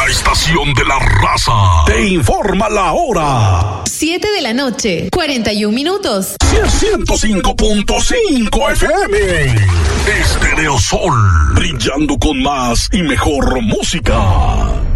La estación de la raza te informa la hora. 7:41 p.m. 105.5 FM. Stereo Sol, brillando con más y mejor música.